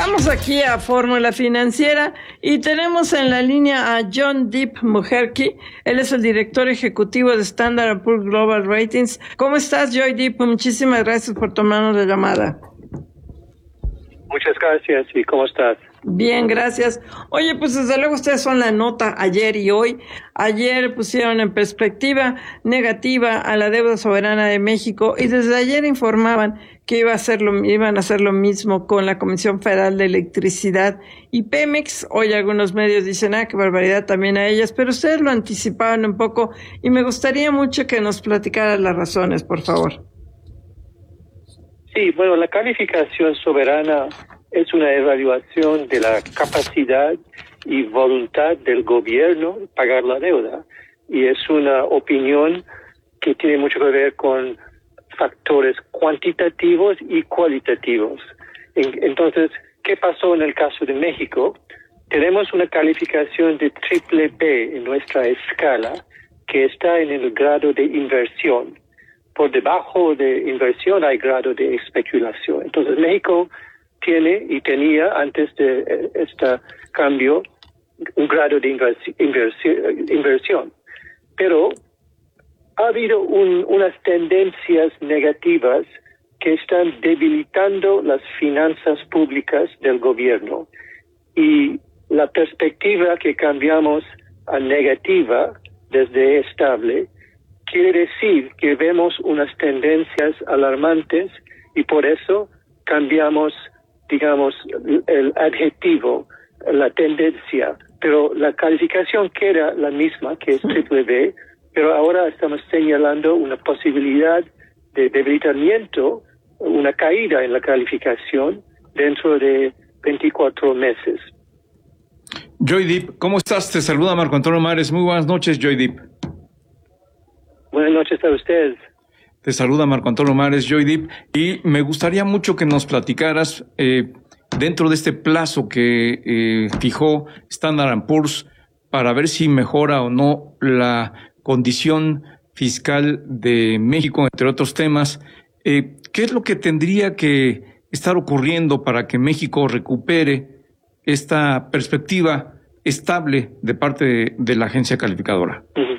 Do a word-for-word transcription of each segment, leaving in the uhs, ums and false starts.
Regresamos aquí a Fórmula Financiera y tenemos en la línea a Joydeep Mukherjee. Él es el director ejecutivo de Standard and Poor's Global Ratings. ¿Cómo estás, Joydeep? Muchísimas gracias por tomarnos la llamada. Muchas gracias. ¿Y cómo estás? Bien, gracias. Oye, pues desde luego ustedes son la nota ayer y hoy. Ayer pusieron en perspectiva negativa a la deuda soberana de México y desde ayer informaban que iba a hacer lo, iban a hacer lo mismo con la Comisión Federal de Electricidad y Pemex. Hoy algunos medios dicen, ah, qué barbaridad también a ellas, pero ustedes lo anticipaban un poco y me gustaría mucho que nos platicaran las razones, por favor. Sí, bueno, la calificación soberana es una evaluación de la capacidad y voluntad del gobierno de pagar la deuda. Y es una opinión que tiene mucho que ver con factores cuantitativos y cualitativos. Entonces, ¿qué pasó en el caso de México? Tenemos una calificación de triple B en nuestra escala que está en el grado de inversión. Por debajo de inversión hay grado de especulación. Entonces, México tiene y tenía antes de este cambio un grado de inversi- inversi- inversión. Pero ha habido un, unas tendencias negativas que están debilitando las finanzas públicas del gobierno. Y la perspectiva que cambiamos a negativa desde estable quiere decir que vemos unas tendencias alarmantes y por eso cambiamos, digamos, el adjetivo, la tendencia, pero la calificación queda la misma, que es triple B, pero ahora estamos señalando una posibilidad de debilitamiento, una caída en la calificación dentro de veinticuatro meses. Joydeep, ¿cómo estás? Te saluda Marco Antonio Mares. Muy buenas noches, Joydeep. Buenas noches a ustedes. Te saluda Marco Antonio Mares, Joydeep, y me gustaría mucho que nos platicaras eh, dentro de este plazo que eh, fijó Standard and Poor's para ver si mejora o no la condición fiscal de México, entre otros temas. Eh, ¿Qué es lo que tendría que estar ocurriendo para que México recupere esta perspectiva estable de parte de, de la agencia calificadora? Uh-huh.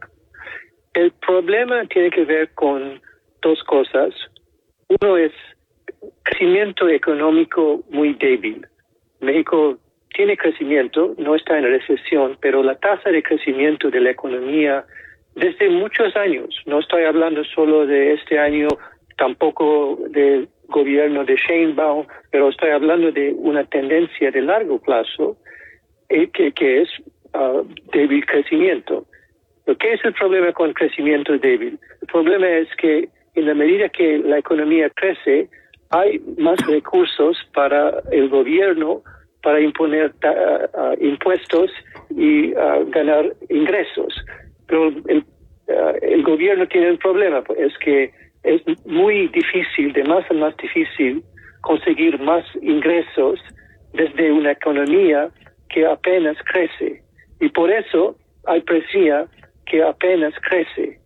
El problema tiene que ver con dos cosas. Uno es crecimiento económico muy débil. México tiene crecimiento, no está en recesión, pero la tasa de crecimiento de la economía desde muchos años, no estoy hablando solo de este año, tampoco del gobierno de Sheinbaum, pero estoy hablando de una tendencia de largo plazo eh, que, que es uh, débil crecimiento. ¿Qué es el problema con crecimiento débil? El problema es que en la medida que la economía crece, hay más recursos para el gobierno para imponer uh, uh, impuestos y uh, ganar ingresos. Pero el, uh, el gobierno tiene un problema, es que es muy difícil, de más en más difícil, conseguir más ingresos desde una economía que apenas crece. Y por eso hay presión que apenas crece.